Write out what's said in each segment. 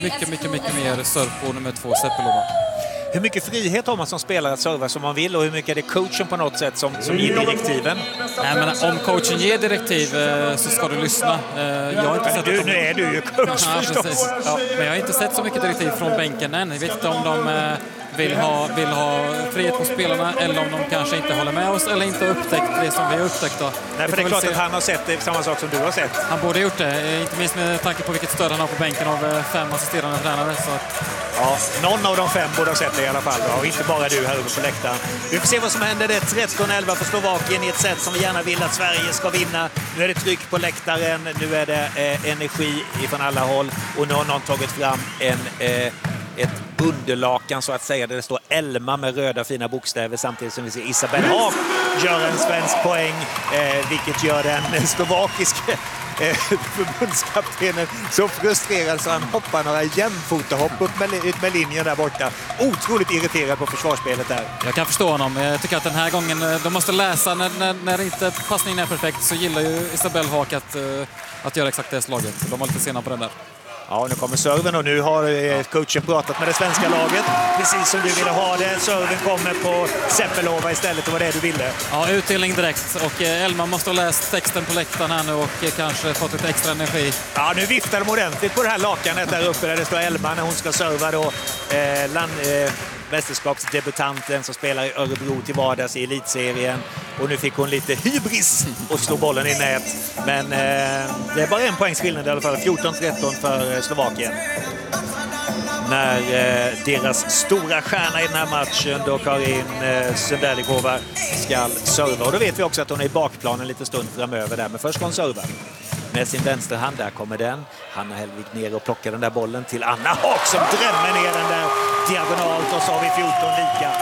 mycket mer serv på nummer 2, Seppälova. Hur mycket frihet har man som spelare att serva som man vill och hur mycket är det coachen på något sätt som ger direktiven? Nej, men om coachen ger direktiv så ska du lyssna. Jag har inte sett nu är du ju coach förstås. Ja, men jag har inte sett så mycket direktiv från bänken än. Jag vet inte om de vill ha frihet på spelarna eller om de kanske inte håller med oss eller inte har upptäckt det som vi har upptäckt. Då. Nej, för det är klart att han har sett det, samma sak som du har sett. Han borde ha gjort det, inte minst med tanke på vilket stöd han har på bänken av 5 assisterande tränare. Så att... Ja, någon av de 5 borde ha sett det i alla fall. Och inte bara du här uppe på läktaren. Vi får se vad som händer. Det är 13-11 för Slovakien i ett sätt som vi gärna vill att Sverige ska vinna. Nu är det tryck på läktaren. Nu är det energi från alla håll. Och nu har någon tagit fram ett underlakan så att säga där det står Elma med röda fina bokstäver samtidigt som vi ser Isabel Haag gör en svensk poäng, vilket gör den slovakiska förbundskaptenen så frustrerad så han hoppar några jämfotahopp ut med linjen där borta. Otroligt irriterad på försvarsspelet där. Jag kan förstå honom. Jag tycker att den här gången de måste läsa när inte passningen är perfekt så gillar ju Isabel Haag att göra exakt det slaget. De var lite sena på den där. Ja, nu kommer serven och nu har coachen pratat med det svenska laget. Precis som du ville ha det. Serven kommer på Seppälova istället och vad det är du ville. Ja, utdelning direkt. Och Elma måste ha läst texten på läktaren här nu och kanske fått lite extra energi. Ja, nu viftar de ordentligt på det här lakanet där uppe där det står Elma när hon ska serva då. Mästerskapsdebutanten som spelar i Örebro till vardags i elitserien. Och nu fick hon lite hybris och slå bollen i nät. Men det är bara en poängs skillnad i alla fall. 14-13 för Slovakien. När deras stora stjärna i den här matchen, då Karin Sunderlikova, ska serva. Och då vet vi också att hon är i bakplanen lite stund framöver där. Men först ska hon serva. Med sin vänsterhand, där kommer den. Hanna Hellvig ner och plockar den där bollen till Anna Haag som drämmer ner den där diagonalt och så har vi 14 lika.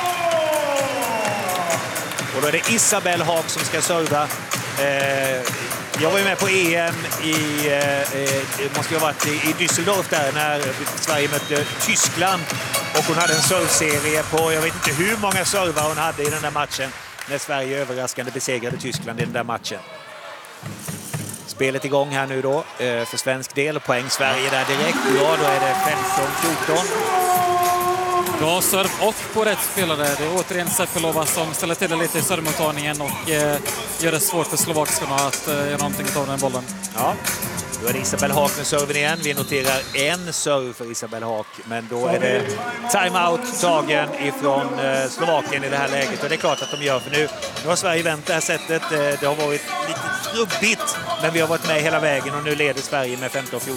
Och då är det Isabel Haag som ska serva. Jag var ju med på EM måste ju ha varit i Düsseldorf där när Sverige mötte Tyskland. Och hon hade en servserie på, jag vet inte hur många servar hon hade i den där matchen. När Sverige överraskande besegrade Tyskland i den där matchen. Spelet igång här nu då för svensk del. Poäng Sverige där direkt. Ja, då är det 15-14. Bra serv och på rätt spelare. Det är återigen Seppälova som ställer till det lite i servmottagningen och gör det svårt för slovakiskarna att göra någonting av den bollen. Ja, då är det Isabel Haag med serven igen. Vi noterar en serv för Isabel Haag, men då är det timeout tagen ifrån Slovakien i det här läget. Och det är klart att de gör, för nu har Sverige vänt det här sättet. Det har varit lite trubbigt, men vi har varit med hela vägen och nu leder Sverige med 15-14.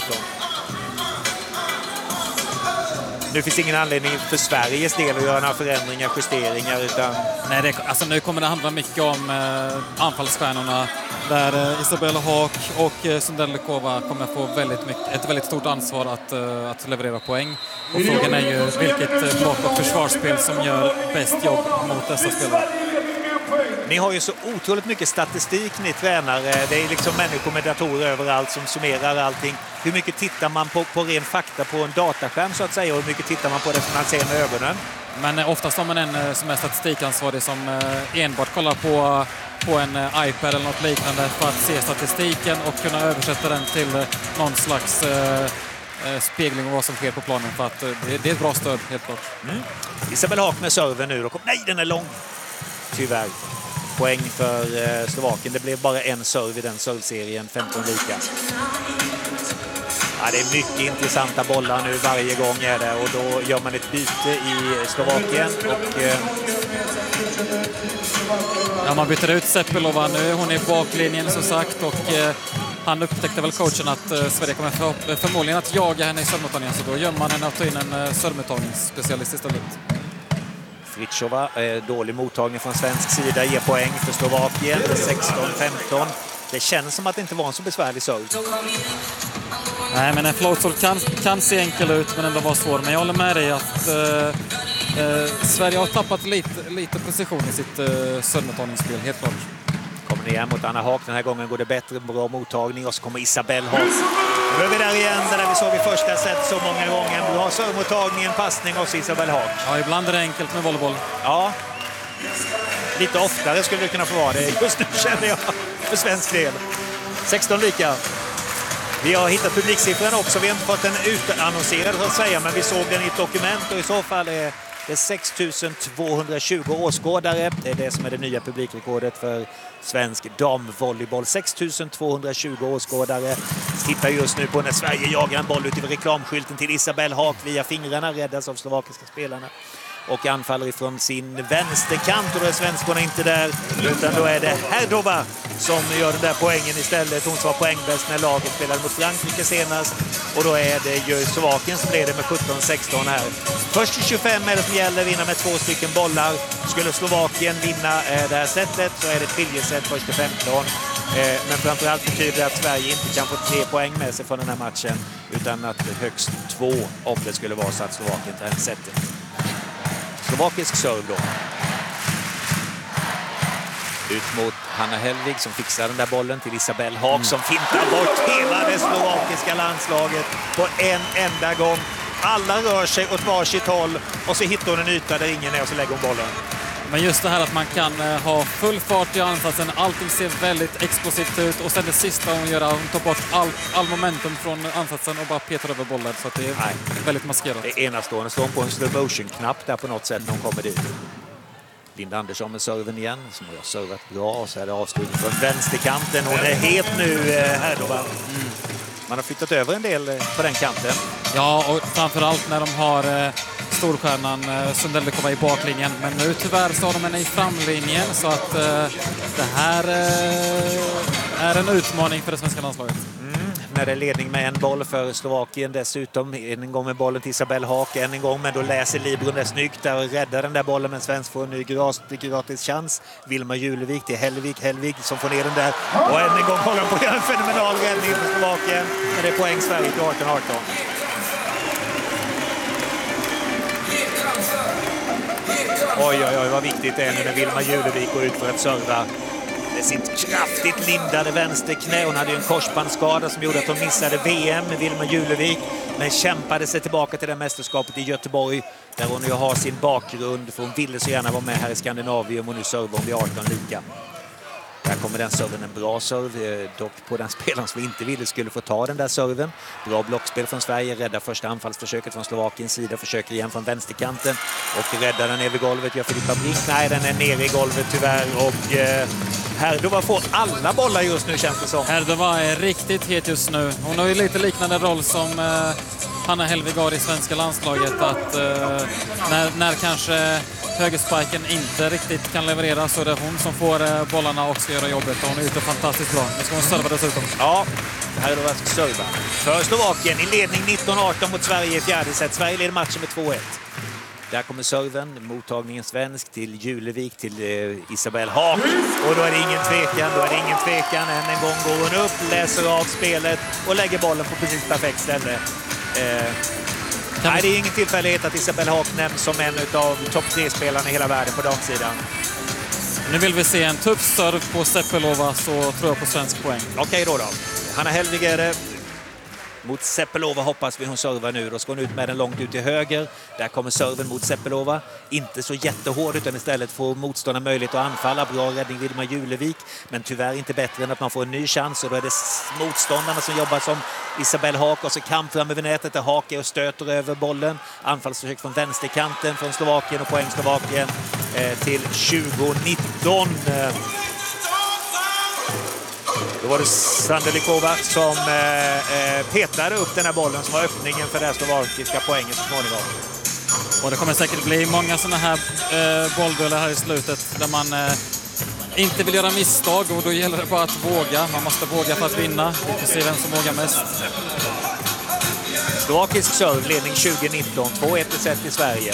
Nu finns ingen anledning för Sveriges del att göra några förändringar, justeringar. Utan... Nej, nu kommer det handla mycket om anfallsstjärnorna. Där Isabel Haag och Sunderlikova kommer få ett väldigt stort ansvar att leverera poäng. Och frågan är ju vilket block och försvarsspel som gör bäst jobb mot dessa spelare. Ni har ju så otroligt mycket statistik ni tränare. Det är liksom människor med datorer överallt som summerar allting. Hur mycket tittar man på ren fakta på en dataskärm så att säga och hur mycket tittar man på det som man ser med ögonen? Men oftast har man en som är statistikansvarig som enbart kollar på en iPad eller något liknande för att se statistiken och kunna översätta den till någon slags spegling av vad som sker på planen. För att det är ett bra stöd, helt klart. Isabel Haag med serven nu. Nej, den är lång. Tyvärr. Poäng för Slovakien. Det blev bara en serve i den servserien, 15 lika. Ja, det är mycket intressanta bollar nu varje gång är det. Och då gör man ett byte i Slovakien. Och, ja, man byter ut Seppälova nu. Hon är i baklinjen som sagt. Och han upptäckte väl coachen att Sverige kommer förmodligen att jaga henne i servmottagningen. Så då gör man henne att ta in en servmottagningsspecialist istället. Fritschova, dålig mottagning från svensk sida, ger poäng för Slovakien, 16-15. Det känns som att det inte var en så besvärlig serve. Nej, men en floatsol kan se enkel ut, men ändå var svår. Men jag håller med dig att Sverige har tappat lite precision i sitt servmottagningsspel, helt klart. Kommer ni igen mot Anna Haag. Den här gången går det bättre, bra mottagning och så kommer Isabel Haag. Nu är vi där igen, där vi såg i första set så många gånger. Bra servmottagning, en passning och Isabel Haag. Ja, ibland är det enkelt med volleyboll. Ja, lite oftare skulle det kunna få vara det. Just nu känner jag för svensk del. 16 lika. Vi har hittat publiksiffran också. Vi har inte fått den utannonserad så att säga, men vi såg den i ett dokument och i så fall är det 6220 åskådare. Det är det som är det nya publikrekordet för svensk damvolleyboll. 6220 åskådare. Tittar just nu på när Sverige jagar en boll ut över reklamskylten till Isabelle Haak via fingrarna, räddas av slovakiska spelarna. Och anfaller ifrån sin vänsterkant och då är svenskorna inte där utan då är det Herdova som gör den där poängen istället. Hon som var poängbäst när laget spelade mot Frankrike senast och då är det ju Slovakien som leder med 17-16 här. Först i 25 är det som gäller, vinna med 2 stycken bollar. Skulle Slovakien vinna det här sättet så är det ett skiljesätt först till 15. Men framförallt betyder det att Sverige inte kan få 3 poäng med sig från den här matchen utan att högst 2 om det skulle vara så att Slovakien tar hem sättet. Slovakisk serve då. Ut mot Hanna Hellvig som fixar den där bollen till Isabelle Haak som fintar bort hela det slovakiska landslaget på en enda gång. Alla rör sig åt varsitt håll och så hittar hon en yta där ingen är och så lägger hon bollen. Men just det här att man kan ha full fart i ansatsen, allting ser väldigt explosivt ut och sen det sista hon gör, hon tar bort all momentum från ansatsen och bara petar över bollen så att det är väldigt maskerat. Det är enastående, står hon på en slow motion-knapp där på något sätt när hon kommer dit. Linda Andersson med serven igen som har servat bra och så är det avslutning från vänsterkanten. Hon är helt nu Herdova. Man har flyttat över en del på den kanten. Ja, och framförallt när de har storstjärnan Sundelikova i baklinjen. Men nu tyvärr så har de henne i framlinjen så att det här är en utmaning för det svenska landslaget. När det är ledning med en boll för Slovakien dessutom. En gång med bollen till Isabelle Haak, en gång men då läser Libron det snyggt där och räddar den där bollen men svensk får en ny gratis chans. Vilma Julevik till Hellvig som får ner den där och en gång håller på en fenomenal räddning för Slovakien. Men det är poäng Sverige till 18-18. Oj vad viktigt det är när Vilma Julevik går ut för att serva. Det sitt kraftigt lindade vänsterknä. Hon hade ju en korsbandsskada som gjorde att hon missade VM med Vilma Julevik. Men kämpade sig tillbaka till det mästerskapet i Göteborg. Där hon ju har sin bakgrund. För hon ville så gärna vara med här i Skandinavien. Och nu servar hon vid 18 lika. Där kommer den serven, en bra serv. Dock på den spelaren som inte ville skulle få ta den där serven. Bra blockspel från Sverige. Räddar första anfallsförsöket från Slovakiens sida. Försöker igen från vänsterkanten. Och räddar den ner vid golvet. Gör Filippa Brink. Nej, den är nere i golvet tyvärr. Och Herdova får alla bollar just nu känns det som. Herdova är riktigt het just nu. Hon har ju lite liknande roll som Hanna Hellvig har i svenska landslaget. Att när kanske högerspiken inte riktigt kan leverera så är det hon som får bollarna och ska göra jobbet. Och hon är ute fantastiskt bra. Nu ska hon serva dessutom. Ja, Herdova ska serva. För Slovakien i ledning 19-18 mot Sverige i fjärde set. Sverige leder matchen med 2-1. Där kommer serven, mottagningen svensk till Julevik, till Isabelle Haak. Och då är det ingen tvekan, Än en gång går hon upp, läser av spelet och lägger bollen på precis perfekt ställe. Nej, det är ingen tillfällighet att Isabelle Haak nämns som en av topp 3-spelarna i hela världen på damsidan. Nu vill vi se en tuff serv på Seppelova så tror jag på svensk poäng. Okej då. Hanna Hellvig är det. Mot Seppelova hoppas vi hon servar nu. Då ska hon ut med den långt ut till höger. Där kommer serven mot Seppelova. Inte så jättehård utan istället får motståndaren möjlighet att anfalla. Bra räddning Vilma Julevik. Men tyvärr inte bättre än att man får en ny chans. Och då är det motståndarna som jobbar som Isabelle Haak. Och så kamp fram över nätet där Haak är och stöter över bollen. Anfallsförsök från vänsterkanten från Slovakien och poäng Slovakien till 2019. Då var det Sundelikova som petade upp den här bollen som var öppningen för det slovakiska poängen så småningom. Och det kommer säkert bli många sådana här bolldueller här i slutet där man inte vill göra misstag och då gäller det bara att våga. Man måste våga för att vinna. Vi får se vem som vågar mest. Slovakisk serve, ledning 2019. 2-1 set i Sverige.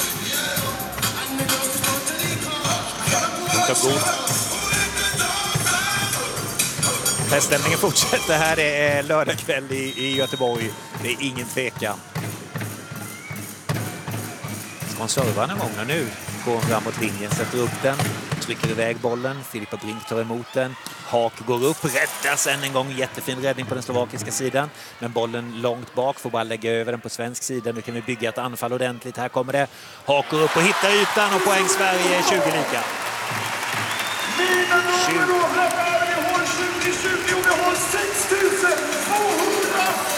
Feststämningen fortsätter här. Det är lördagkväll i Göteborg. Det är ingen tvekan. Ska hon serva någon gång nu? Går hon framåt linjen, sätter upp den. Trycker iväg bollen. Filippa Brink tar emot den. Haak går upp, räddas än en gång. Jättefin räddning på den slovakiska sidan. Men bollen långt bak, får bara lägga över den på svensk sida. Nu kan vi bygga ett anfall ordentligt. Här kommer det. Haak går upp och hittar ytan och poäng Sverige 20 lika. 20.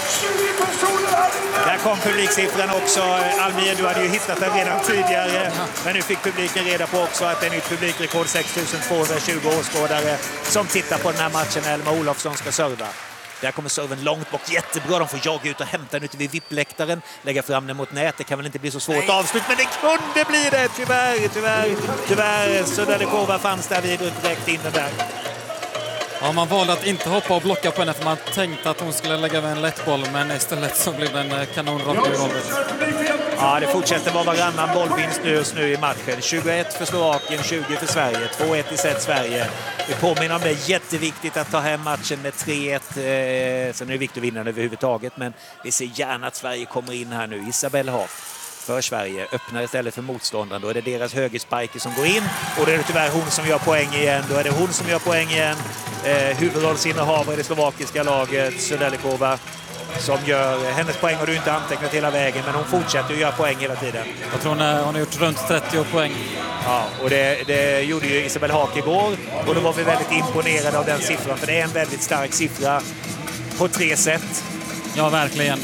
Där kom publiksiffran också. Almir, du hade ju hittat den redan tidigare. Men nu fick publiken reda på också att det är nytt publikrekord, 6220 åskådare som tittar på den här matchen. Elma Olofsson ska serva. Där kommer serven långt bort, jättebra. De får jaga ut och hämta den ute vid vippläktaren. Lägga fram den mot nät, det kan väl inte bli så svårt avslut. Men det kunde bli det, tyvärr. Söderlikova fanns där vid direkt in den där. Ja, man valde att inte hoppa och blocka på henne för man tänkte att hon skulle lägga över en lättboll, men istället så blev det en kanonrakt i golvet. Ja, det fortsätter vara varannan bollvinst nu i matchen. 21 för Slovakien, 20 för Sverige. 2-1 i set Sverige. Vi påminner om det, jätteviktigt att ta hem matchen med 3-1. Sen är det viktigt att vinna överhuvudtaget, men vi ser gärna att Sverige kommer in här nu. Isabelle Haak för Sverige öppnar istället för motståndaren. Då är det deras högerspiker som går in och då är det tyvärr hon som gör poäng igen. Huvudrollsinnehavare i det slovakiska laget, Söderlikova, som gör hennes poäng och du inte antecknat hela vägen, men hon fortsätter att göra poäng hela tiden. Jag tror hon har gjort runt 30 poäng. Ja, och det gjorde ju Isabelle Haak igår och då var vi väldigt imponerade av den siffran, för det är en väldigt stark siffra på 3 set. Ja, verkligen.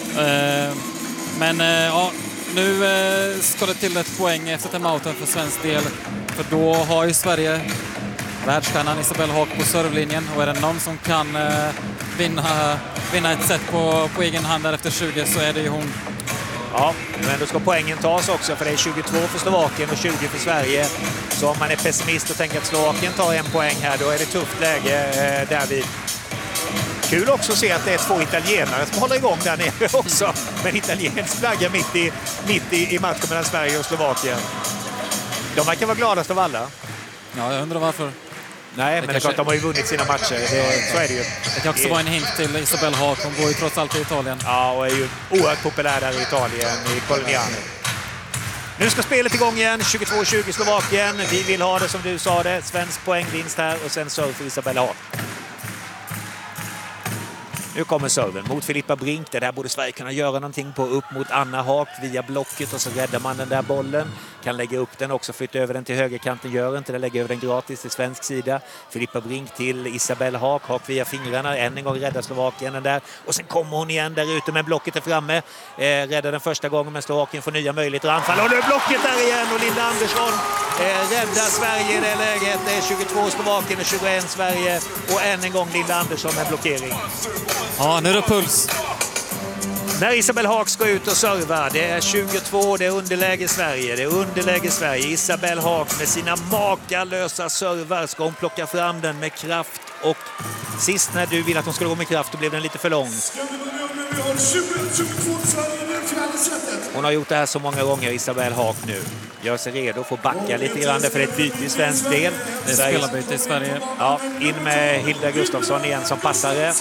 Nu ska det till ett poäng efter timeouten för svensk del, för då har ju Sverige världsstjärnan Isabelle Haak på servlinjen, och är det någon som kan vinna ett set på egen hand där efter 20 så är det ju hon. Ja, men då ska poängen tas också, för det är 22 för Slovakien och 20 för Sverige. Så om man är pessimist och tänker att Slovakien tar en poäng här, då är det tufft läge därvid. Kul också att se att det är 2 italienare som håller igång där nere också. Men italiensk flagga mitt i matchen mellan Sverige och Slovakien. De verkar vara gladast av alla. Ja, jag undrar varför. Nej, men det är klart, de har ju vunnit sina matcher. Så är det ju. Det kan också vara en hint till Isabelle Haak. Hon bor ju trots allt i Italien. Ja, och är ju oerhört populär där i Italien, i Colignano. Nu ska spelet igång igen. 22-20 Slovakien. Vi vill ha det som du sa det. Svensk poängvinst här och sen serve för Isabelle Haak. Nu kommer serven mot Filippa Brink. Det där borde Sverige kunna göra någonting på. Upp mot Anna Haak via blocket och så räddar man den där bollen. Kan lägga upp den också, flytta över den till högerkanten. Gör inte det, lägger över den gratis till svensk sida. Filippa Brink till Isabelle Haak. Haak via fingrarna. Än en gång räddar Slovakien den där. Och sen kommer hon igen där ute med blocket är framme. Räddar den första gången, men Slovakien får nya möjligheter att anfalla. Och nu är blocket där igen och Linda Andersson räddar Sverige i det läget. Det är 22 Slovakien och 21 Sverige. Och än en gång Linda Andersson med blockering. Ja, nu är det puls. När Isabelle Haak ska ut och serva, det är 22, det är underläge Sverige. Isabelle Haak med sina makalösa servar ska hon plocka fram den med kraft. Och sist när du ville att hon skulle gå med kraft, då blev den lite för lång. Hon har gjort det här så många gånger, Isabelle Haak nu. Gör sig redo för att backa lite grann, för det är ett byte i svensk del. Det är spelarbyte i Sverige. Ja, in med Hilda Gustafsson igen som passare.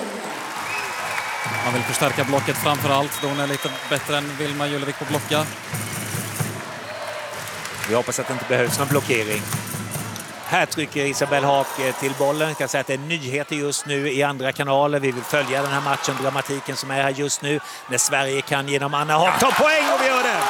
Man vill förstärka blocket framför allt, då hon är lite bättre än Vilma Julevik på blocka. Vi hoppas att det inte behövs någon blockering. Här trycker Isabelle Haak till bollen. Jag kan säga att det är nyheter just nu i andra kanaler. Vi vill följa den här matchen, dramatiken som är här just nu. När Sverige kan genom Anna Haak ta poäng, och vi gör det!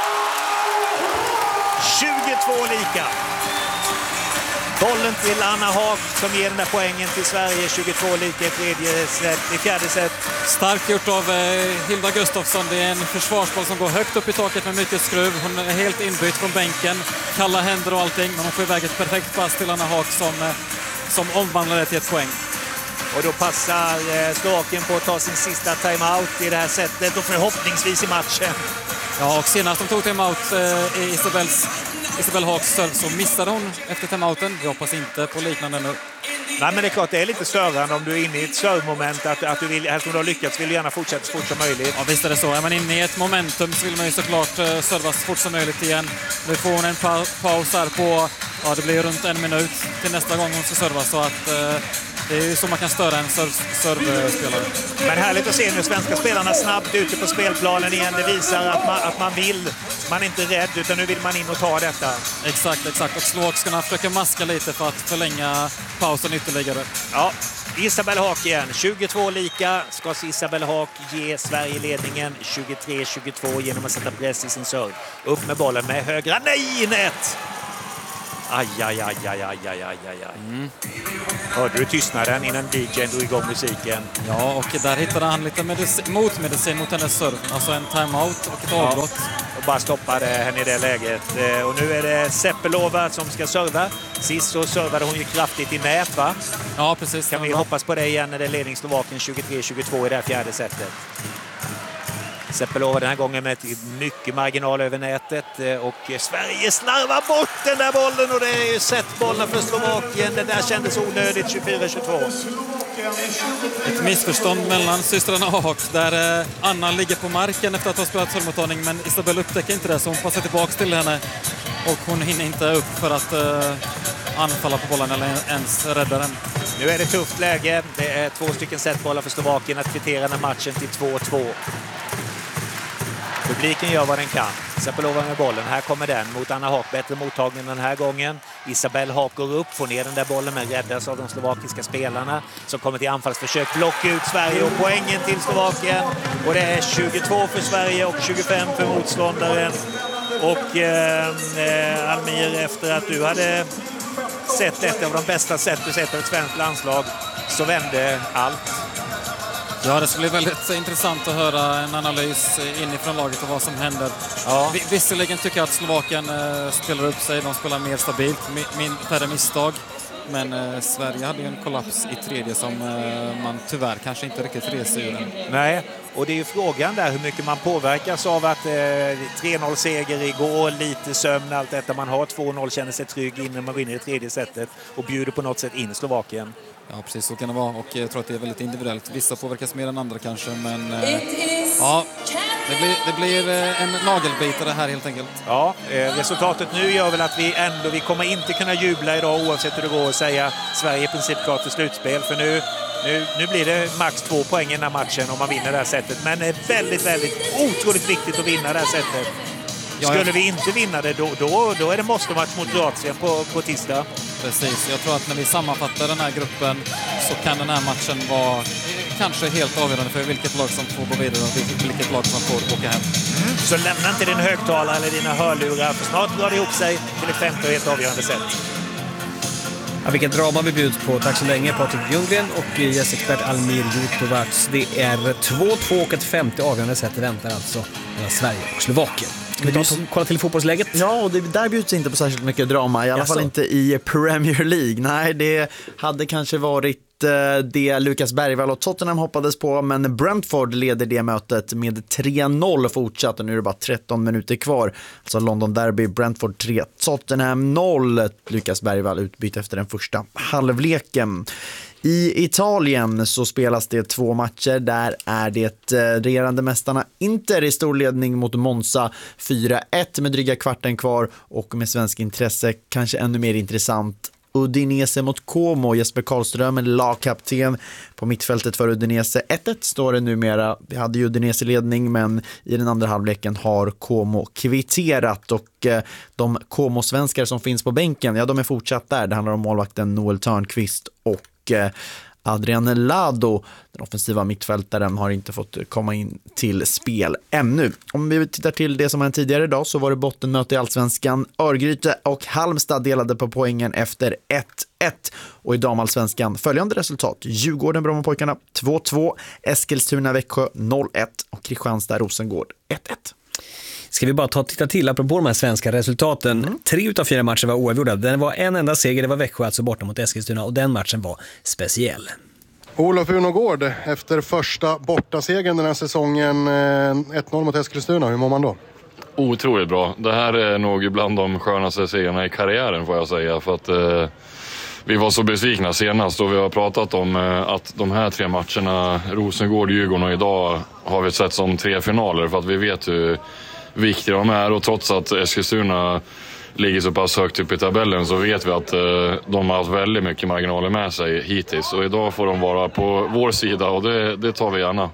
22 lika. Bollen till Anna Haak som ger den där poängen till Sverige. 22 lika i fjärde set. Starkt gjort av Hilda Gustafsson. Det är en försvarsboll som går högt upp i taket med mycket skruv. Hon är helt inbytt från bänken. Kalla händer och allting. Men hon får iväg ett perfekt pass till Anna Haak som omvandlar det till ett poäng. Och då passar Slovakien på att ta sin sista timeout i det här sättet och förhoppningsvis i matchen. Ja, och senast de tog timeout i Isabelle Haaks serve så missade hon efter timeouten. Vi hoppas inte på liknande nu. Nej, men det är klart, det är lite störande om du är inne i ett serve-moment att du vill, helst om du har lyckats vill du gärna fortsätta så fort som möjligt. Ja, visst är det så. Är man inne i ett momentum så vill man ju såklart serva så fort som möjligt igen. Nu får hon en paus här på, ja, det blir runt 1 minut till nästa gång hon ska serva, så att det är ju så man kan störa en servespelare. Men härligt att se nu svenska spelarna snabbt ute på spelplanen igen. Det visar att man vill. Man är inte rädd, utan nu vill man in och ta detta. Exakt. Och slovakskarna försöker maska lite för att förlänga pausen ytterligare. Ja, Isabelle Haak igen. 22 lika ska Isabelle Haak ge Sverige ledningen 23-22 genom att sätta press i sin serve. Upp med bollen med högra. Nej, nät! Aj. Hörde du tystnaden innan DJ:n drog igång musiken? Ja, och där hittade han lite motmedicin mot hennes serv. Alltså en timeout och ett avbrott. Och bara stoppade henne i det läget. Och nu är det Seppelova som ska serva. Sist så servade hon ju kraftigt i nät, va? Ja, precis. Kan vi hoppas på det igen när det är ledning Slovakien 23-22 i det här fjärde setet. Seppelova den här gången med ett mycket marginal över nätet och Sverige slarvar bort den där bollen och det är ju setbollen för Slovakien. Det där kändes onödigt, 24-22. Ett missförstånd mellan systrarna Haak där Anna ligger på marken efter att ha spelat servemottagning, men Isabelle upptäcker inte det så hon passar tillbaka till henne och hon hinner inte upp för att anfalla på bollen eller ens rädda den. Nu är det tufft läge. Det är 2 stycken setbollar för Slovakien att kvittera den här matchen till 2-2. Publiken gör vad den kan. Seppelova med bollen. Här kommer den mot Anna Haak. Bättre mottagning den här gången. Isabelle Haak går upp, får ner den där bollen men räddas av de slovakiska spelarna som kommer till anfallsförsök. Block ut Sverige och poängen till Slovakien. Och det är 22 för Sverige och 25 för motståndaren. Och Almir, efter att du hade sett ett av de bästa sätt du sett av ett svenskt landslag så vände allt. Ja, det ska bli väldigt intressant att höra en analys inifrån laget och vad som händer. Ja. Visserligen tycker jag att Slovakien spelar upp sig, de spelar mer stabilt, färre misstag. Men Sverige hade ju en kollaps i tredje som man tyvärr kanske inte riktigt reser ur den. Nej, och det är ju frågan där hur mycket man påverkas av att 3-0-seger igår, lite sömn, allt detta. Man har 2-0, känner sig trygg innan man vinner i tredje setet och bjuder på något sätt in Slovakien. Ja, precis så kan det vara och jag tror att det är väldigt individuellt. Vissa påverkas mer än andra kanske, men ja, det blir en nagelbitare här helt enkelt. Ja, resultatet nu gör väl att vi kommer inte kunna jubla idag oavsett hur det går och säga Sverige i princip klart för slutspel. För nu blir det max 2 poäng i den här matchen om man vinner det här sättet. Men det är väldigt, väldigt otroligt viktigt att vinna det här sättet. Skulle vi inte vinna det, då är det måste-match mot Kroatien på tisdag. Precis, jag tror att när vi sammanfattar den här gruppen så kan den här matchen vara kanske helt avgörande för vilket lag som får gå vidare och vilket lag som får åka hem. Så lämna inte din högtalare eller dina hörlurar, för snart drar det ihop sig till ett femte och helt avgörande sätt. Ja, vilket drama vi bjuds på. Tack så länge Patrik Ljunggren och gästexpert Almir Jutovac. Det är 2-2 och ett femte avgörande sätt väntar alltså mellan Sverige och Slovakien. Ska vi kolla till fotbollsläget? Ja, och där bjuds inte på särskilt mycket drama. I alla fall inte i Premier League. Nej, det hade kanske varit det Lukas Bergvall och Tottenham hoppades på, men Brentford leder det mötet med 3-0 fortsatt och nu är det bara 13 minuter kvar. Alltså London Derby, Brentford 3, Tottenham 0. Lukas Bergvall utbyte efter den första halvleken. I Italien så spelas det 2 matcher. Där är det regerande mästarna Inter i stor ledning mot Monza 4-1 med dryga kvarten kvar och med svensk intresse kanske ännu mer intressant Udinese mot Como. Jesper Karlström, lagkapten på mittfältet för Udinese. 1-1 står det numera. Vi hade ju Udinese ledning, men i den andra halvleken har Como kvitterat och de Como-svenskar som finns på bänken, ja, de är fortsatt där. Det handlar om målvakten Noel Törnqvist och Adrian Lado, den offensiva mittfältaren, har inte fått komma in till spel ännu. Om vi tittar till det som hände tidigare idag så var det bottenmöte i Allsvenskan. Örgryte och Halmstad delade på poängen efter 1-1. Och i damallsvenskan följande resultat: Djurgården Brommapojkarna 2-2, Eskilstuna Växjö 0-1 och Kristianstad Rosengård 1-1. Ska vi bara titta till apropå de här svenska resultaten. 3 utav 4 matcher var oavgjorda. Det var en enda seger, det var Växjö alltså borta mot Eskilstuna och den matchen var speciell. Olof Unogård, efter första bortasegern den här säsongen, 1-0 mot Eskilstuna, hur mår man då? Otroligt bra. Det här är nog bland de skönaste segrarna i karriären, får jag säga, för att vi var så besvikna senast och vi har pratat om att de här 3 matcherna, Rosengård, Djurgården och idag, har vi sett som 3 finaler för att vi vet hur viktiga de är, och trots att Eskilstuna ligger så pass högt upp i tabellen så vet vi att de har haft väldigt mycket marginaler med sig hittills, och idag får de vara på vår sida och det tar vi gärna.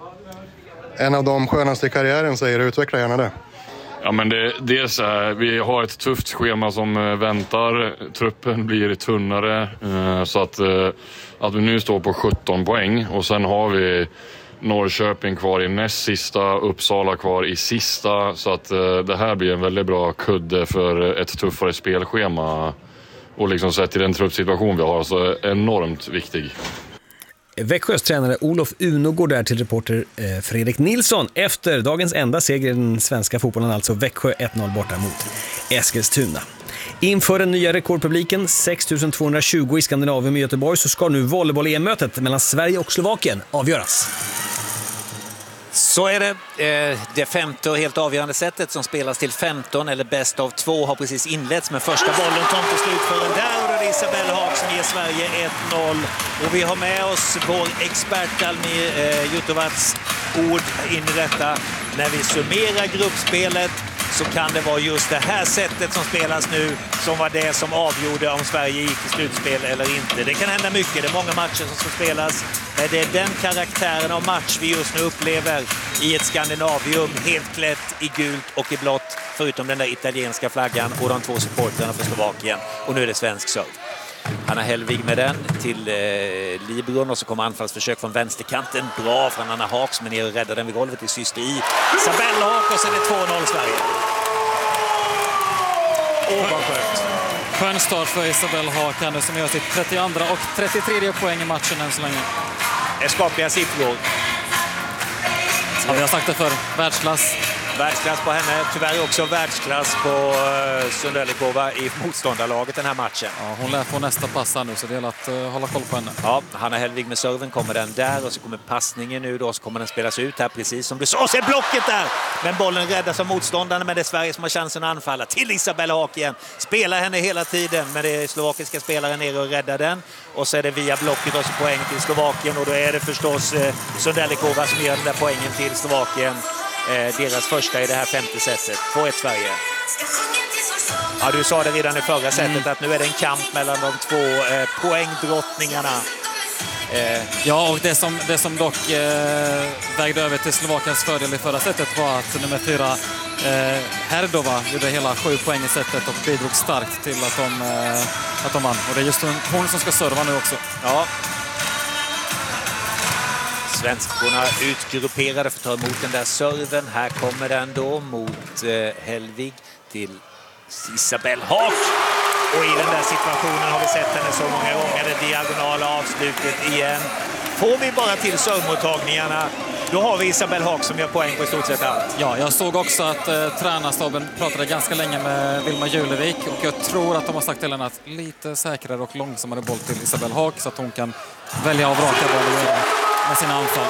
En av de skönaste i karriären, säger du. Utveckla gärna det. Ja, men det är så här, vi har ett tufft schema som väntar, truppen blir tunnare, så att vi nu står på 17 poäng och sen har vi Norrköping kvar i näst sista, Uppsala kvar i sista, så att det här blir en väldigt bra kudde för ett tuffare spelschema Och liksom sett i den truppsituation vi har så enormt viktig. Växjös tränare Olof Uno går där till reporter Fredrik Nilsson efter dagens enda seger i den svenska fotbollen, alltså Växjö 1-0 borta mot Eskilstuna. Inför den nya rekordpubliken 6220 i Skandinavien i Göteborg så ska nu volleyboll-EM-mötet mellan Sverige och Slovakien avgöras. Så är det. Det femte och helt avgörande sättet som spelas till 15 eller bäst av 2 har precis inletts, men första bollen kom till slut för den där, och då är det Isabel Haak som ger Sverige 1-0. Och vi har med oss vår expert Almir Jutovats ord in i detta. När vi summerar gruppspelet så kan det vara just det här sättet som spelas nu som var det som avgjorde om Sverige gick till slutspel eller inte. Det kan hända mycket, det är många matcher som ska spelas. Men det är den karaktären av match vi just nu upplever i ett Skandinavium, helt klätt i gult och i blått, förutom den där italienska flaggan och de 2 supportrarna för Slovakien. Och nu är det svensk serve. Anna Hellvig med den till Libron, och så kommer anfallsförsök från vänsterkanten. Bra från Anna Haak som är ner och räddar den vid golvet i syster i Isabel Haak, och så är det 2-0 Sverige. Åh, vad skönt. Skön start för Isabel Haak nu som gör sitt 32 och 33 poäng i matchen än så länge. Skapliga siffror. Ja, vi har sagt det för världsklass. Världsklass på henne, tyvärr också världsklass på Sundelikova i motståndarlaget den här matchen. Ja, hon lär få nästa pass här nu, så det gäller att hålla koll på henne. Ja, Hanna Hellvig med serven, kommer den där, och så kommer passningen nu då, så kommer den spelas ut här precis som du sa. Och så är blocket där! Men bollen räddas av motståndarna, men det är Sverige som har chansen att anfalla. Till Isabel Haak igen. Spelar henne hela tiden, men det är slovakiska spelare nere och räddar den. Och så är det via blocket och så poäng till Slovakien, och då är det förstås Sundelikova som gör den där poängen till Slovakien. Deras första i det här femte sättet. 2-1 Sverige. Ja, du sa det redan i förra sättet att nu är det en kamp mellan de 2 poängdrottningarna. Ja, och det som dock vägde över till Slovakiens fördel i förra sättet var att nummer 4 Herdova gjorde hela 7 poäng i sättet och bidrog starkt till att de vann. Och det är just hon som ska serva nu också. Ja. Svenskorna utgrupperade för att ta emot den där serven. Här kommer den då mot Hellvig till Isabel Haak. Och i den där situationen har vi sett henne så många gånger. Det diagonala avslutet igen. Får vi bara till servmottagningarna, då har vi Isabel Haak som gör poäng på i stort sett allt. Ja, jag såg också att tränarstaben pratade ganska länge med Vilma Julevik, och jag tror att de har sagt till henne att lite säkrare och långsammare boll till Isabel Haak så att hon kan välja av raka boll med sina anfall.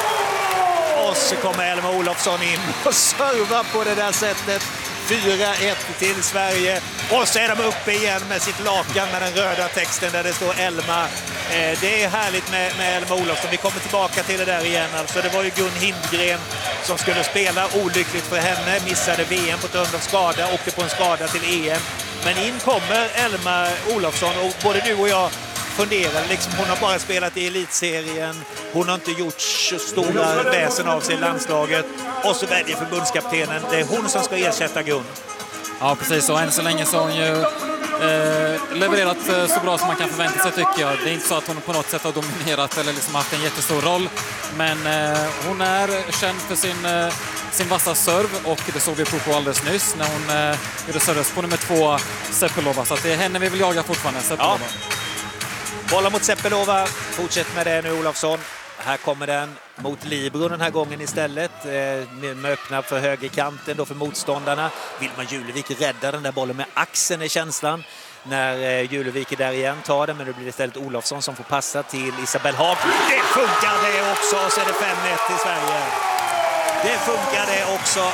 Och så kommer Elma Olofsson in och servar på det där sättet. 4-1 till Sverige. Och så är de uppe igen med sitt lakan med den röda texten där det står Elma. Det är härligt med Elma Olofsson. Vi kommer tillbaka till det där igen. Alltså, det var ju Gun Hindgren som skulle spela, olyckligt för henne. Missade VM på grund av skada, åkte på en skada till EM. Men in kommer Elma Olofsson, och både du och jag funderar liksom, hon har bara spelat i elitserien, hon har inte gjort stora väsen av sig i landslaget, och så väljer förbundskaptenen, det är hon som ska ersätta Gun. Ja, precis, och än så länge så har hon ju levererat så bra som man kan förvänta sig, tycker jag. Det är inte så att hon på något sätt har dominerat eller liksom haft en jättestor roll, men hon är känd för sin vassa serv, och det såg vi på alldeles nyss när hon gjorde serves på nummer 2 Seppelova, så att det är henne vi vill jaga fortfarande, Seppelova. Ja. Bollar mot Seppelova, fortsätt med det nu Olofsson. Här kommer den mot Libro den här gången istället. Med öppna för högerkanten då för motståndarna. Vilma Julevik räddar den där bollen med axeln i känslan. När Julevik är där igen tar den, men det blir istället Olofsson som får passa till Isabel Haak. Det funkar det också, och så är det 5-1 till Sverige. Det funkar det också.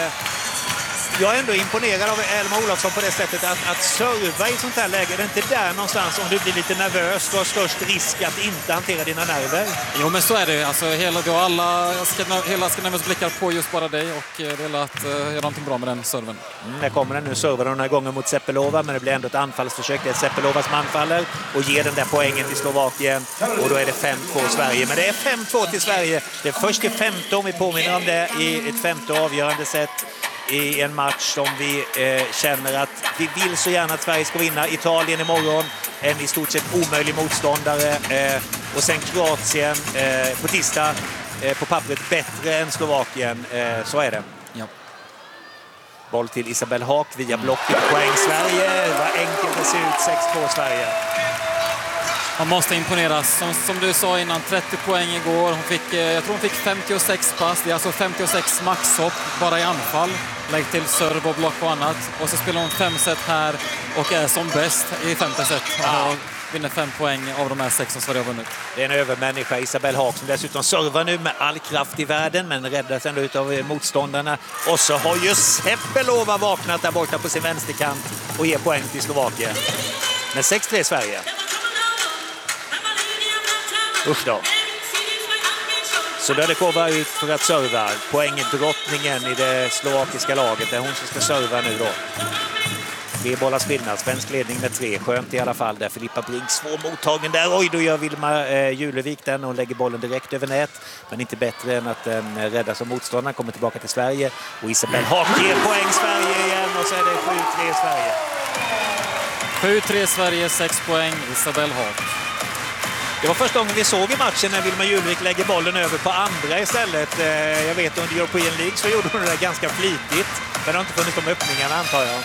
Jag är ändå imponerad av Elma Olofsson på det sättet att serva i sånt här läge. Det är inte där någonstans om du blir lite nervös, du har störst risk att inte hantera dina nerver. Jo, men så är det ju. Alltså, hela Skandinaviens blickar på just bara dig, och det gäller att göra någonting bra med den serven. Där kommer den nu, servar den här gången mot Seppelova, men det blir ändå ett anfallsförsök. Det är Seppelova som anfaller och ger den där poängen till Slovakien, och då är det 5-2 Sverige. Men det är 5-2 till Sverige. Det är först i 15, vi påminner om det, i ett femte avgörande sätt i en match som vi känner att vi vill så gärna att Sverige ska vinna. Italien imorgon, en i stort sett omöjlig motståndare, och sen Kroatien på tisdag, på pappret bättre än Slovakien, så är det. Ja. Boll till Isabelle Haak via blocket. Poäng Sverige. Det var enkelt att se ut. 6-2 Sverige. Man måste imponeras. Som du sa innan, 30 poäng igår. Jag tror hon fick 56 pass. Det är alltså 56 maxhopp bara i anfall. Lägg till serv och block och annat. Och så spelar hon 5 set här och är som bäst i 5:e set. Och vinner 5 poäng av de här 6 som Sverige har vunnit. Det är en övermänniska, Isabelle Haak, som dessutom servar nu med all kraft i världen, men räddas ändå av motståndarna. Och så har ju Seppelova vaknat där borta på sin vänsterkant och ger poäng till Slovakien. Men 6-3 Sverige. Usch då. Så Dödekova ut för att serva. Poängdrottningen i det slovakiska laget. Det är hon som ska serva nu då. 3 bollars skillnad. Svensk ledning med 3. Skönt i alla fall där. Filippa Brink svår mottagning där. Oj, då gör Vilma Julevik den och lägger bollen direkt över nät. Men inte bättre än att den räddas av motståndaren. Kommer tillbaka till Sverige. Och Isabelle Haak ger poäng Sverige igen. Och så är det 7-3 Sverige. 7-3 Sverige, 6 poäng. Isabelle Haak. Det var första gången vi såg i matchen när Vilma Julevik lägger bollen över på andra istället. Jag vet under European League så gjorde hon det ganska flitigt. Men det har inte funnits de öppningarna antar jag.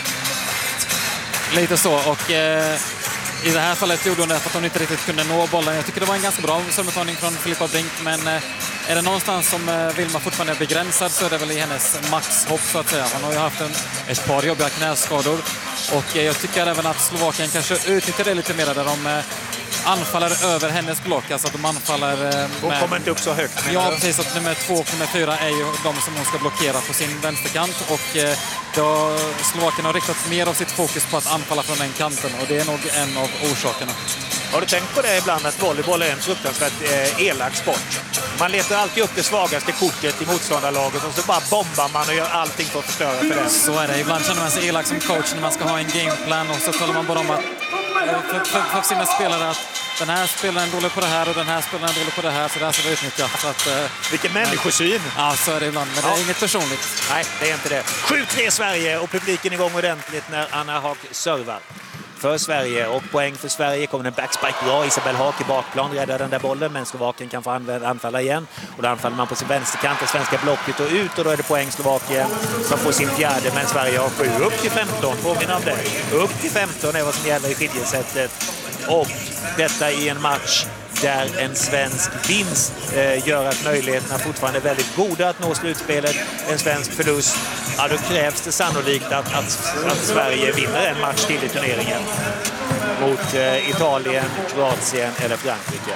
Lite så, och i det här fallet gjorde hon det för att hon inte riktigt kunde nå bollen. Jag tycker det var en ganska bra servemottagning från Filippa Brink, men är det någonstans som Vilma fortfarande är begränsad så är det väl i hennes maxhopp så att säga. Hon har ju haft ett par jobbiga knäskador och jag tycker även att Slovakien kanske utnyttjar det lite mer där de anfaller över hennes block, alltså att de anfaller hon kommer inte upp så högt. Ja, precis, att nummer 2 och nummer 4 är ju de som hon ska blockera på sin vänsterkant och då Slovakien har riktat mer av sitt fokus på att anfalla från den kanten och det är nog en av orsakerna. Har du tänkt på det ibland att volleyboll är en fruktansvärt elak sport? Man letar alltid upp det svagaste kortet i motståndarlaget och så bara bombar man och gör allting för att förstöra för det. Så är det. Ibland känner man sig elak som coach när man ska ha en gameplan och så talar man bara om att för sina spelare att den här spelaren är dålig på det här och den här spelaren är dålig på det här så det här ska vi utnyttja. Så att, vilken människosyn! Ja, så är det ibland, men det är inget personligt. Nej, det är inte det. 7-3 Sverige och publiken igång ordentligt när Anna Haak servar för Sverige och poäng för Sverige. Kommer en backspike bra. Isabelle Haak i bakplan räddar den där bollen men Slovakien kan få anfalla igen och då anfaller man på sin vänsterkant det svenska blocket och ut och då är det poäng Slovakien som får sin fjärde men Sverige har 7 upp till 15. Påminna om det. Upp till 15 är vad som gäller i skiljesättet och detta i en match där en svensk vinst gör att möjligheterna fortfarande är väldigt goda att nå slutspelet. En svensk förlust, ja, då krävs det sannolikt att Sverige vinner en match till i turneringen mot Italien, Kroatien eller Frankrike.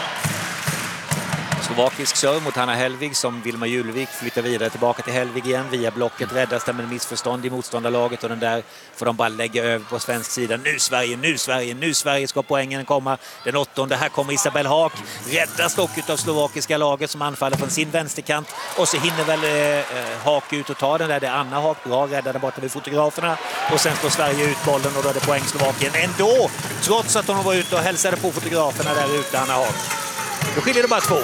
Slovakisk serve mot Hanna Hellvig som Vilma Julevik flyttar vidare tillbaka till Hellvig igen. Via blocket räddas det med missförstånd i motståndarlaget och den där får de bara lägga över på svensk sida. Nu Sverige, nu Sverige, nu Sverige ska poängen komma. Den 8:e, här kommer Isabelle Haak. Räddas dock av slovakiska laget som anfaller från sin vänsterkant. Och så hinner väl Haak ut och ta den där. Det är Anna Haak, bra räddade borta vid fotograferna. Och sen står Sverige ut bollen och då är det poäng Slovakien ändå. Trots att hon var ute och hälsade på fotograferna där ute, Anna Haak. Då skiljer det bara 2.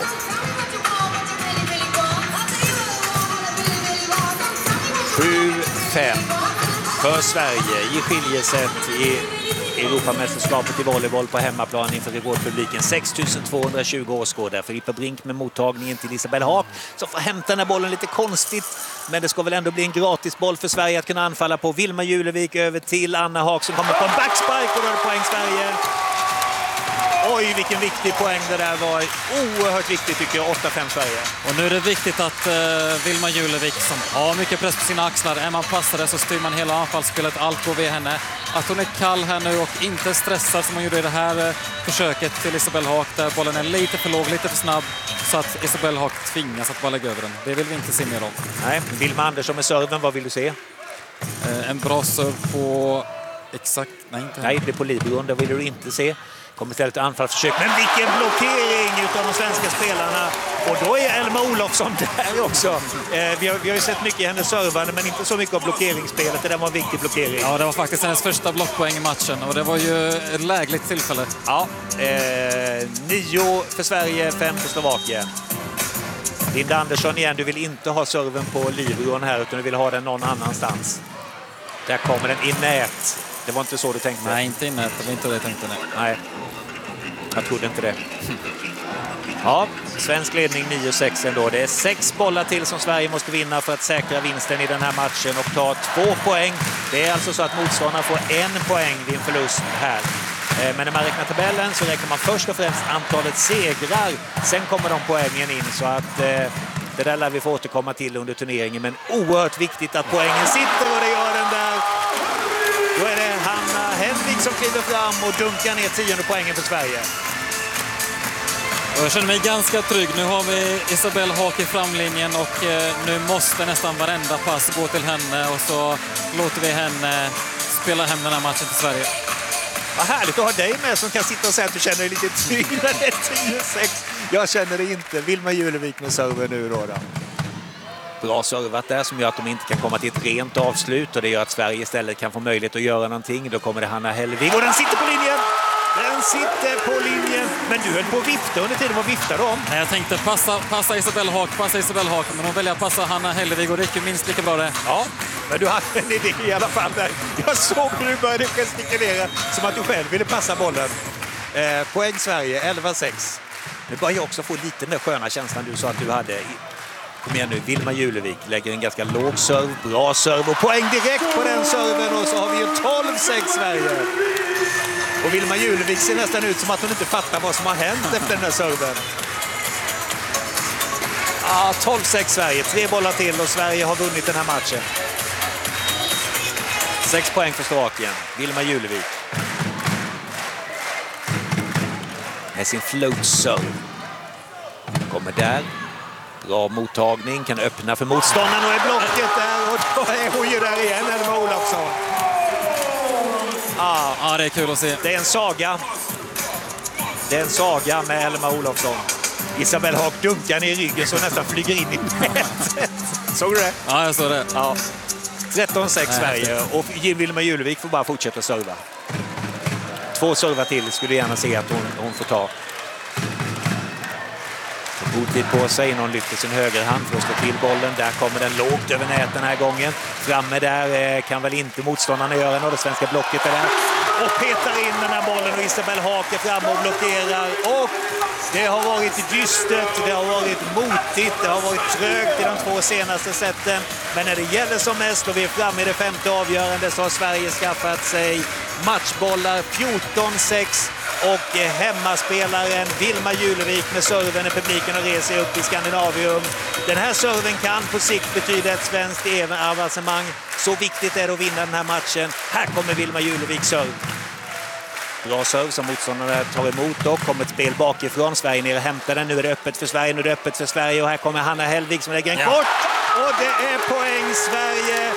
7-5 för Sverige i skiljesätt i Europamästerskapet i volleyboll på hemmaplan inför rekordpubliken. 6220 åskådare. Filippa Brink med mottagningen till Isabelle Haak som får hämta den här bollen lite konstigt. Men det ska väl ändå bli en gratis boll för Sverige att kunna anfalla på. Vilma Julevik över till Anna Haak som kommer på en backspike och då är det poäng Sverige. Oj, vilken viktig poäng det där var. Oerhört viktigt tycker jag, 8-5 Sverige. Och nu är det viktigt att Vilma Julevik som har mycket press på sina axlar. Är man passare så styr man hela anfallsspelet, allt går vid henne. Att hon är kall här nu och inte stressad som hon gjorde i det här försöket till Isabelle Haak där bollen är lite för låg, lite för snabb så att Isabelle Haak tvingas att bara lägga över den. Det vill vi inte se mer om. Nej, Vilma Andersson med serven, vad vill du se? En bra serv på... Exakt, nej inte. Nej, det är på libron, det vill du inte se. Kommer istället till anfallsförsök. Men vilken blockering utav de svenska spelarna. Och då är Elma Olofsson där också. Vi har ju sett mycket i hennes servande men inte så mycket av blockeringsspelet. Det där var en viktig blockering. Ja, det var faktiskt hennes första blockpoäng i matchen och det var ju ett lägligt tillfälle. Ja, 9 för Sverige, 5 för Slovakien. Linda Andersson igen, du vill inte ha serven på libron här utan du vill ha den någon annanstans. Där kommer den i nät. Det var inte så du tänkte? Nej, inte i nät. Det var inte det jag tänkte. Nej. Jag trodde inte det. Ja, svensk ledning 9-6 ändå. Det är 6 bollar till som Sverige måste vinna för att säkra vinsten i den här matchen och ta 2 poäng. Det är alltså så att motståndarna får 1 poäng vid en förlust här. Men när man räknar tabellen så räknar man först och främst antalet segrar. Sen kommer de poängen in, så att det där lär vi få återkomma till under turneringen. Men oerhört viktigt att poängen sitter, och det gör den där. Då är det Hanna Hellvig som kliver fram och dunkar ner 10:e poängen för Sverige. Jag känner mig ganska trygg. Nu har vi Isabelle Haak i framlinjen och nu måste nästan varenda pass gå till henne, och så låter vi henne spela hem den här matchen till Sverige. Vad härligt att ha dig med som kan sitta och säga att du känner dig lite trygg när det är 10-6. Jag känner det inte. Vilma Julevik med server nu då. Bra servat där som gör att de inte kan komma till ett rent avslut, och det gör att Sverige istället kan få möjlighet att göra någonting. Då kommer det Hanna Hellvig och den sitter på linjen! Den sitter på linjen, men du höll på att vifta under tiden. Vad viftar de? Jag tänkte passa Isabelle Haak, men hon väljer att passa Hanna Hellvig, och det gick ju minst lika bra det. Ja, men du hade en idé i alla fall där. Jag såg hur du började gestikulera som att du själv ville passa bollen. Poäng Sverige, 11-6. Nu börjar jag också få lite den sköna känslan du sa att du hade. Kom igen nu, Vilma Julevik lägger en ganska låg serve, bra serve och poäng direkt på den serven, och så har vi ju 12-6 Sverige. Och Vilma Julevik ser nästan ut som att hon inte fattar vad som har hänt efter den här serven. 12-6 Sverige, 3 bollar till och Sverige har vunnit den här matchen. 6 poäng för Slovakien, Vilma Julevik. Med sin float serve. Kommer där. Bra mottagning, kan öppna för motståndaren och är blocket där, och då är hon ju där igen, Elma Olofsson. Ja, det är kul att se. Det är en saga. Det är en saga med Elma Olofsson. Isabelle Haak dunkar ner i ryggen så nästan flyger in i nätet. Såg du det? Ja, jag såg det. Ja. 13-6 Sverige, och Vilma Julevik får bara fortsätta serva. 2 servar till skulle gärna se att hon får ta. God tid på sig innan hon lyfter sin högerhand för att slå till bollen. Där kommer den lågt över nätet den här gången. Framme där kan väl inte motståndarna göra något. Det svenska blocket är där. Och petar in den här bollen, och Isabelle Haak är framme och blockerar. Och det har varit dystert, det har varit motigt, det har varit trögt i de 2 senaste sätten. Men när det gäller som mest och vi är framme i det 5:e avgörande, så har Sverige skaffat sig matchbollar 14-6. Och hemmaspelaren Vilma Julevik med serven i publiken och reser upp i Skandinavium. Den här serven kan på sikt betyda ett svenskt avancemang. Så viktigt är det att vinna den här matchen. Här kommer Vilma Julevik serve. Bra serve som motståndarna tar emot, och kommer ett spel bakifrån. Sverige ner och hämtar den. Nu är det öppet för Sverige, och här kommer Hanna Hellvig som lägger en kort. Och det är poäng Sverige.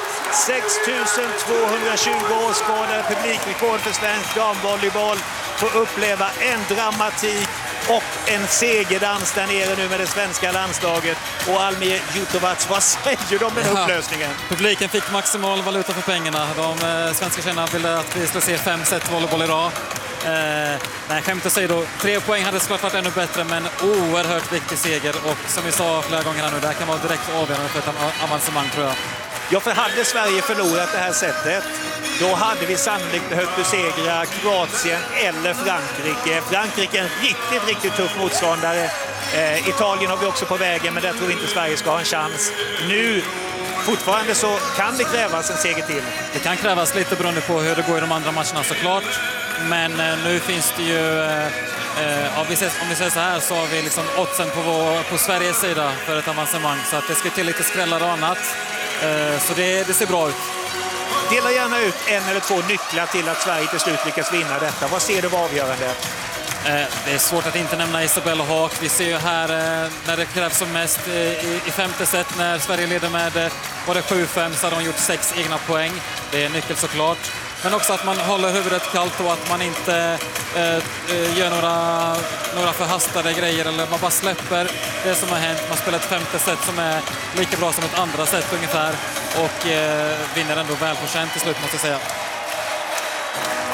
6220 åskådare, publikrekord för svensk damvolleyboll. Får uppleva en dramatik och en segerdans där nere nu med det svenska landslaget. Och Almir Jutovac, vad säger de med upplösningen? Publiken fick maximal valuta för pengarna. De svenska tjejerna ville att vi skulle se 5 set volleyboll idag. Nej, skämt att säga då. 3 poäng hade såklart varit ännu bättre, men oerhört viktig seger. Och som vi sa flera gånger här nu, det här kan vara direkt avgörande för ett avancemang, tror jag. Ja, för hade Sverige förlorat det här sättet, då hade vi sannolikt behövt besegra Kroatien eller Frankrike. Frankrike är en riktigt tuff motståndare. Italien har vi också på vägen, men där tror vi inte Sverige ska ha en chans. Nu, fortfarande så kan det krävas en seger till. Det kan krävas lite beroende på hur det går i de andra matcherna såklart. Men nu finns det ju, om vi säger så här, så har vi liksom oddsen på Sveriges sida för ett avancemang. Så att det ska till lite skrällar och annat. Så det ser bra ut. Dela gärna ut 1 eller 2 nycklar till att Sverige till slut lyckas vinna detta. Vad ser du var avgörande? Det är svårt att inte nämna Isabelle Haak. Vi ser ju här när det krävs som mest i 5:e set när Sverige leder med var det 7-5, så hade de gjort 6 egna poäng. Det är nyckel såklart. Men också att man håller huvudet kallt och att man inte gör några förhastade grejer, eller man bara släpper det som har hänt. Man spelar ett 5:e set som är lika bra som ett andra set ungefär, och vinner ändå väl förtjänt till slut, måste jag säga.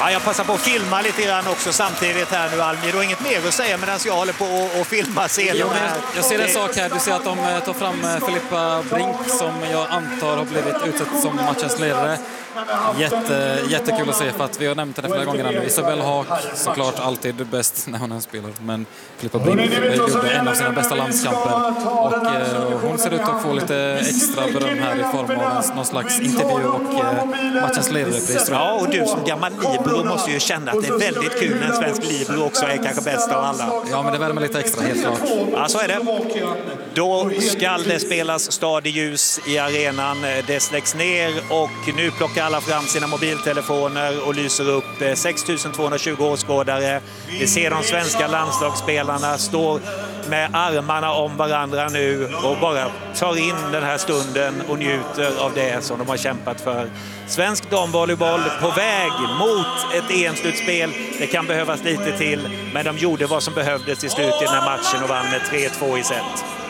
Ja, jag passar på att filma lite grann också samtidigt här nu, Almir. Du har inget mer att säga medan jag håller på att filma scenen här. Jag ser en sak här. Du ser att de tar fram Filippa Brink som jag antar har blivit utsett som matchens ledare. Jättekul att se, för att vi har nämnt det flera gånger nu. Isabelle Haak, såklart alltid bäst när hon än spelar, men Filippa Brink gjorde en av sina bästa landskamper och hon ser ut att få lite extra beröm här i form av någon slags intervju och matchens ledarpris. Ja, och du som gammal libero måste ju känna att det är väldigt kul när en svensk libero också är kanske bäst av alla. Ja, men det värmer lite extra, helt klart. Ja, så är det. Då ska det spelas stadieljus i arenan. Det släcks ner och nu plockar alla fram sina mobiltelefoner och lyser upp 6220 åskådare. Vi ser de svenska landslagsspelarna står med armarna om varandra nu och bara tar in den här stunden och njuter av det som de har kämpat för. Svensk damvolleyboll på väg mot ett EM-slutspel. Det kan behövas lite till, men de gjorde vad som behövdes i slutet av matchen och vann med 3-2 i set.